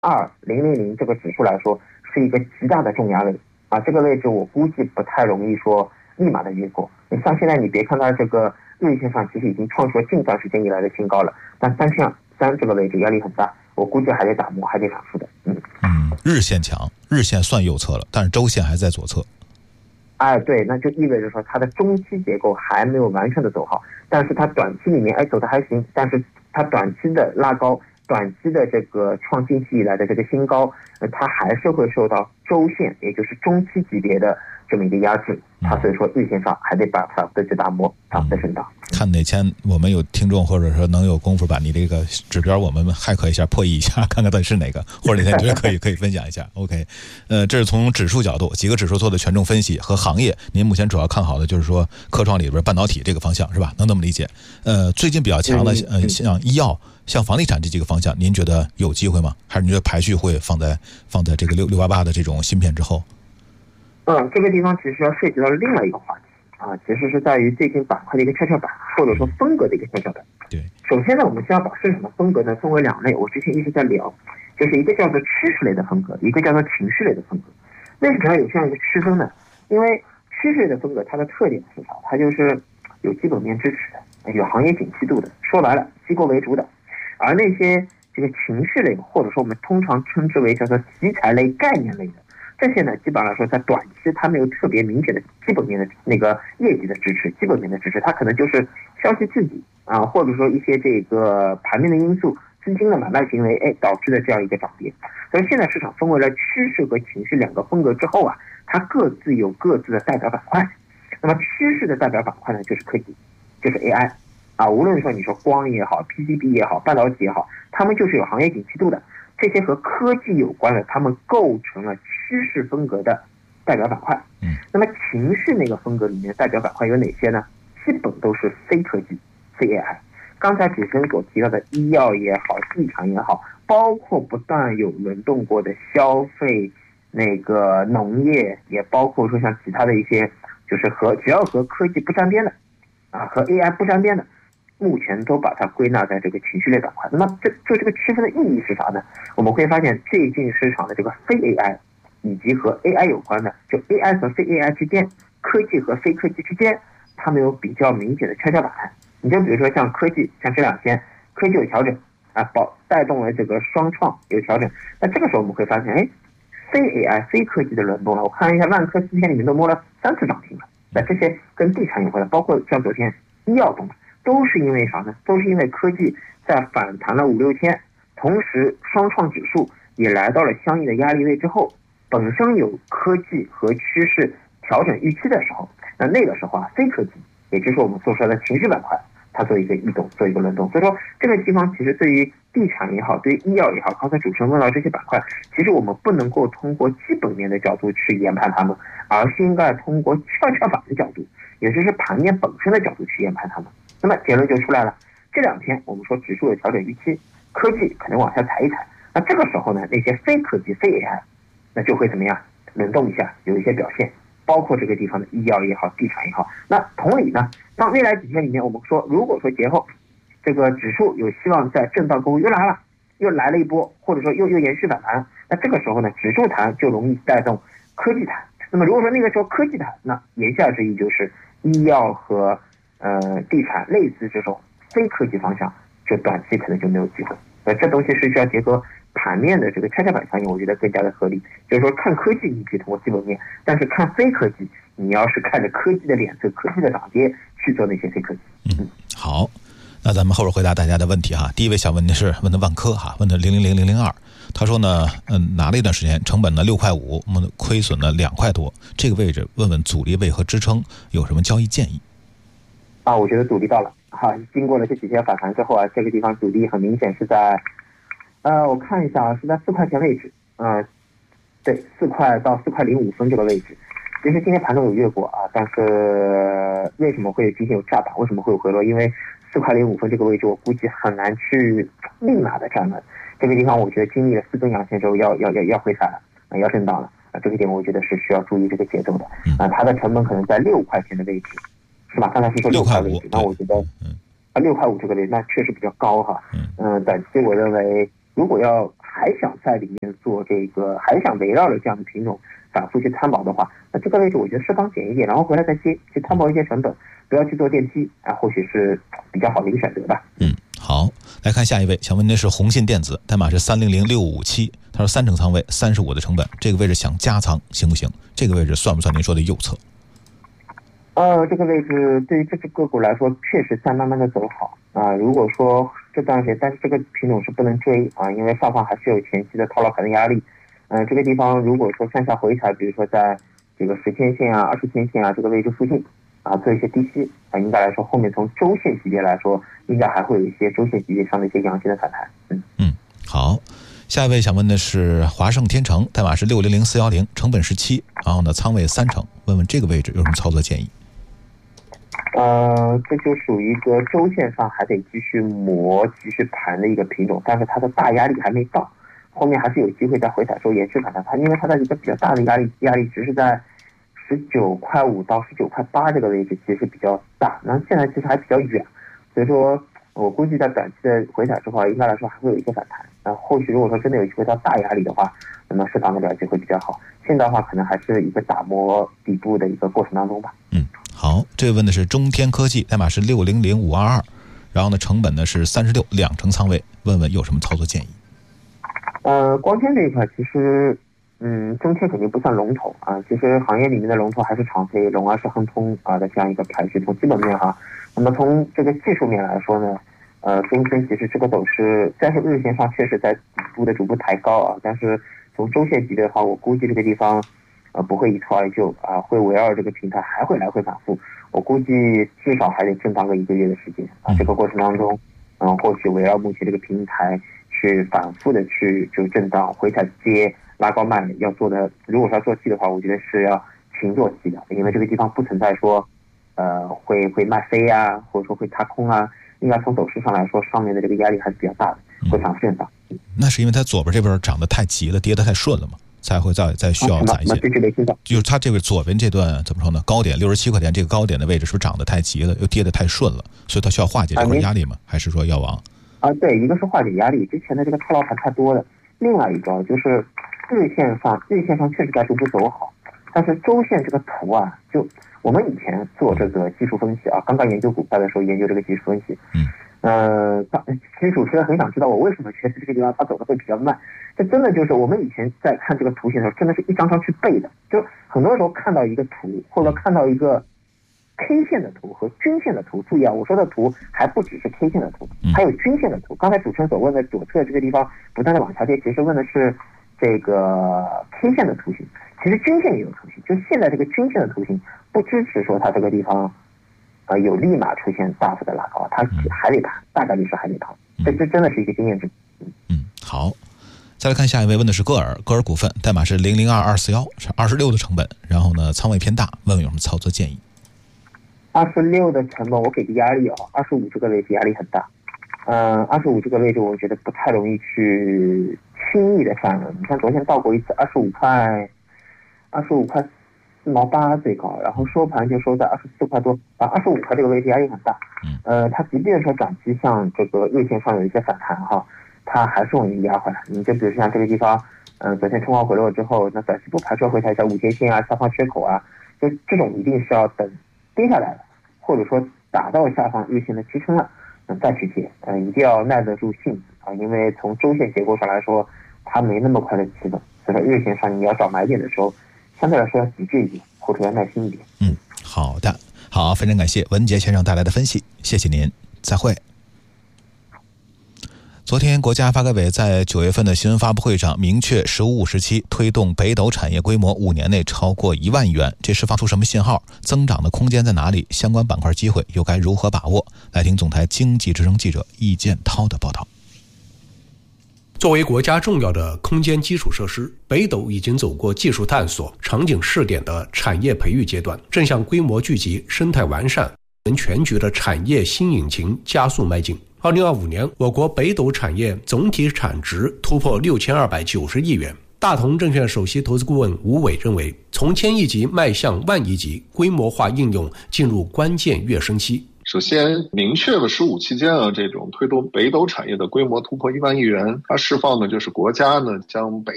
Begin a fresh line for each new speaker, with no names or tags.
20000这个指数来说，是一个极大的重压位啊，这个位置我估计不太容易说立马的越过。像现在你别看它这个日线上其实已经创出了近段时间以来的新高了，但303这个位置压力很大，我估计还得打磨，还得反复的。
日线强，日线算右侧了，但是周线还在左侧。
对，那就意味着说它的中期结构还没有完全的走好，但是它短期里面走的还行，但是它短期的拉高，短期的这个创近期以来的这个新高，它还是会受到周线，也就是中期级别的这么一个压制，它所以说日线上还得反复的去打磨，反复的震荡。
看哪天我们有听众或者说能有功夫把你这个指标我们hack一下破译一下，看看到底是哪个，或者哪天觉得可以分享一下。OK， 这是从指数角度几个指数做的权重分析和行业，您目前主要看好的就是说科创里边半导体这个方向是吧？能这么理解？最近比较强的像医药、像房地产这几个方向，您觉得有机会吗？还是您觉得排序会放在这个688的这种芯片之后？
这个地方其实要涉及到另外一个话题其实是在于最近板块的一个跷跷板，或者说风格的一个跷跷板。
对，
首先呢，我们先要把市场的风格呢分为2类，我之前一直在聊，就是一个叫做趋势类的风格，一个叫做情绪类的风格。为什么要有这样一个区分呢？因为趋势类的风格它的特点是啥？它就是有基本面支持的，有行业景气度的，说白了机构为主的。而那些这个情绪类，或者说我们通常称之为叫做题材类、概念类的，这些呢，基本上来说，在短期它没有特别明显的基本面的那个业绩的支持，基本面的支持，它可能就是消息刺激或者说一些这个盘面的因素、资金的买卖行为，导致的这样一个涨跌。所以现在市场分为了趋势和情绪2个风格之后它各自有各自的代表板块。那么趋势的代表板块呢，就是科技，就是 AI 无论说你说光也好、PCB 也好、半导体也好，它们就是有行业景气度的。这些和科技有关的，它们构成了趋势风格的代表板块。那么情绪那个风格里面代表板块有哪些呢？基本都是非科技、非 AI。刚才主持人所提到的医药也好、地产也好，包括不断有轮动过的消费、那个农业，也包括说像其他的一些，就是只要和科技不沾边的和 AI 不沾边的，目前都把它归纳在这个情绪类板块。那么这个区分的意义是啥呢？我们会发现最近市场的这个非 AI 以及和 AI 有关的，就 AI 和非 AI 之间，科技和非科技之间，它们有比较明显的跷跷板。你就比如说像科技，像这2天科技有调整带动了这个双创有调整。那这个时候我们会发现非 AI 非科技的轮动了。我看一下万科4天里面都摸了3次涨停了。那这些跟地产有关的，包括像昨天医药动都是因为啥呢？都是因为科技在反弹了5-6天，同时双创指数也来到了相应的压力位之后，本身有科技和趋势调整预期的时候，那个时候非科技，也就是我们所说的情绪板块，它做一个异动，做一个轮动。所以说这个地方其实对于地产也好，对于医药也好，刚才主持人问到这些板块，其实我们不能够通过基本面的角度去研判它们，而是应该通过跷跷板的角度，也就是盘面本身的角度去研判它们。那么结论就出来了，这2天我们说指数有调整预期，科技可能往下踩一踩，那这个时候呢，那些非科技非 AI 那就会怎么样轮动一下，有一些表现，包括这个地方的医药也好、地产也好。那同理呢，到未来几天里面，我们说如果说节后这个指数有希望在震荡沟又来了一波，或者说又延续反弹，那这个时候呢，指数弹就容易带动科技弹。那么如果说那个时候科技弹，那言下之意就是医药和地产类似这种非科技方向，就短期可能就没有机会。这东西是需要结合盘面的这个跷跷板效应，我觉得更加的合理。就是说看科技你可以通过基本面，但是看非科技，你要是看着科技的脸色、科技的涨跌去做那些非科技。
好，那咱们后边回答大家的问题第一位想问的是问的万科问的000002，他说呢拿了一段时间，成本呢6.5块，我们亏损呢2块多，这个位置问问阻力位和支撑有什么交易建议？
我觉得阻力到了经过了这几天反弹之后这个地方阻力很明显是在我看一下是在4块钱位置对，4块到4块05分这个位置。其实今天盘中有越过但是为什么会今天有炸板，为什么会有回落？因为4块05分这个位置我估计很难去立马的站稳，这个地方我觉得经历了4根阳线之后要回踩了要震荡了这个点我觉得是需要注意这个节奏的它的成本可能在6块钱的位置，是吧？刚才是说6块位置，那我觉得6块5这个位置那确实比较高短期我认为如果要还还想在里面做还想围绕着这样的品种反复去摊薄的话，那这个位置我觉得适当减一点，然后回来再接，去摊薄一些成本，不要去做电梯啊，或许是比较好的一个选择吧。
好，来看下一位，想问的是宏信电子，代码是300657，他说3成仓位，35的成本，这个位置想加仓行不行？这个位置算不算您说的右侧？
这个位置对于这只个股来说，确实在慢慢的走好啊。如果说这段时间，但是这个品种是不能追啊，因为上方还是有前期的套牢盘的压力。这个地方如果说向下回踩，比如说在这个10天线啊、20天线啊这个位置附近啊，做一些低吸啊，应该来说后面从周线级别来说，应该还会有一些周线级别上的一些阳线的反弹。
好。下一位想问的是华盛天成，代码是600410，成本17，然后呢仓位3成，问问这个位置有什么操作建议？
这就属于一个周线上还得继续磨、继续盘的一个品种，但是它的大压力还没到，后面还是有机会在回踩时候延续反弹。它因为它的一个比较大的压力值是在19.5到19.8这个位置，其实比较大，然后现在其实还比较远，所以说我估计在短期的回踩之后，应该来说还会有一些反弹。后续如果说真的有机会到大压力的话，那么适当的了解会比较好。现在的话，可能还是一个打磨底部的一个过程当中吧。
好，这个问的是中天科技，代码是600522，然后呢成本呢是36，2成仓位，问问有什么操作建议？
光纤这一块其实中天肯定不算龙头啊，其实行业里面的龙头还是长飞、龙二是亨通啊的这样一个排序。从基本面哈，那么从这个技术面来说呢，中天其实这个走势虽然说日线上确实在底部的逐步抬高啊，但是从周线级别的话，我估计这个地方不会一蹴而就啊，会围绕这个平台还会来回反复。我估计至少还得震荡个1个月的时间啊，这个过程当中，或许围绕目前这个平台去反复的去就震荡回踩接拉高卖，要做的，如果是要做 T 的话，我觉得是要勤做 T 的，因为这个地方不存在说会卖飞啊，或者说会踏空啊，应该从走势上来说，上面的这个压力还是比较大的，会反复震荡。
那是因为它左边这边涨得太急了，跌得太顺了嘛，才会再需要攒一些。就是它这个左边这段怎么说呢？高点67块钱这个高点的位置是不是涨得太急了，又跌得太顺了，所以它需要化解这块压力吗？还是说要往？
对，一个是化解压力，之前的这个套牢盘太多了，另外一个就是日线上确实在逐步走好，但是周线这个图啊，就我们以前做这个技术分析啊，刚刚研究股票的时候研究这个技术分析，其实主持人很想知道我为什么觉得这个地方它走的会比较慢。这真的就是我们以前在看这个图形的时候，真的是一张张去背的。就很多时候看到一个图，或者看到一个 K 线的图和均线的图，注意啊，我说的图还不只是 K 线的图，还有均线的图。刚才主持人所问的左侧这个地方不断的往下跌，其实问的是这个 K 线的图形。其实均线也有图形，就是现在这个均线的图形不支持说它这个地方有立马出现大幅的拉高，它还得盘，大概率是还得盘。这真的是一个经验值。
好，再来看下一位，问的是歌尔股份，代码是002241，是26的成本，然后呢仓位偏大，问问有什么操作建议
？26的成本我给的压力25这个位置压力很大。25这个位置我觉得不太容易去轻易的上了。你看昨天到过一次25块4毛8最高，然后收盘就收在24块多，25块这个位置压力很大。它即便说短期像这个日线上有一些反弹哈，它还是容易压回来。你就比如像这个地方，昨天冲高回落之后，那短期不排除回踩一下5天线啊、下方缺口啊，就这种一定是要等跌下来了，或者说打到下方日线的支撑了，再去接。一定要耐得住性子啊，因为从周线结构上来说，它没那么快的启动，所以说日线上你要找买点的时候，相对来说要理智一点，或者要耐心一点。
好的，好，非常感谢文杰先生带来的分析，谢谢您，再会。昨天，国家发改委在9月份的新闻发布会上明确“十五5时期”推动北斗产业规模5年内超过1万亿元，这是发出什么信号？增长的空间在哪里？相关板块机会又该如何把握？来听总台经济之声记者易建涛的报道。
作为国家重要的空间基础设施，北斗已经走过技术探索、场景试点的产业培育阶段，正向规模聚集、生态完善、全局的产业新引擎加速迈进。2025年，我国北斗产业总体产值突破6290亿元。大同证券首席投资顾问吴伟认为，从1000亿级迈向1万亿级，规模化应用进入关键跃升期。
首先明确了15期间这种推动北斗产业的规模突破1万亿元，它释放的就是国家呢将北